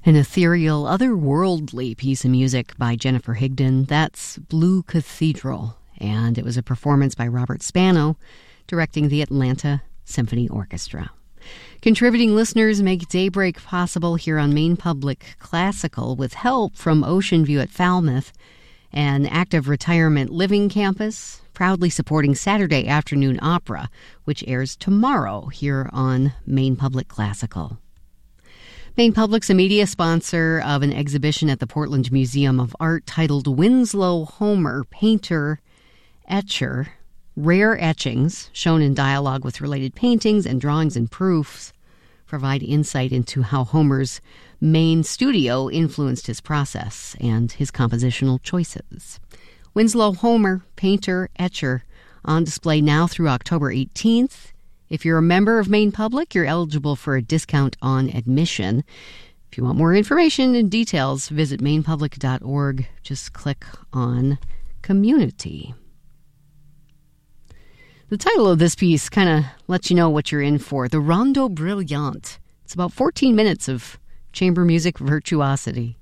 An ethereal, otherworldly piece of music by Jennifer Higdon. That's Blue Cathedral, and it was a performance by Robert Spano, directing the Atlanta Symphony Orchestra. Contributing listeners make Daybreak possible here on Maine Public Classical with help from Ocean View at Falmouth, an active retirement living campus, proudly supporting Saturday Afternoon Opera, which airs tomorrow here on Maine Public Classical. Maine Public's a media sponsor of an exhibition at the Portland Museum of Art titled Winslow Homer, Painter, Etcher, Rare Etchings, shown in dialogue with related paintings and drawings and proofs, provide insight into how Homer's Maine studio influenced his process and his compositional choices. Winslow Homer, Painter, Etcher, on display now through October 18th. If you're a member of Maine Public, you're eligible for a discount on admission. If you want more information and details, visit mainepublic.org. Just click on Community. The title of this piece kind of lets you know what you're in for. The Rondo Brilliant. It's about 14 minutes of chamber music virtuosity.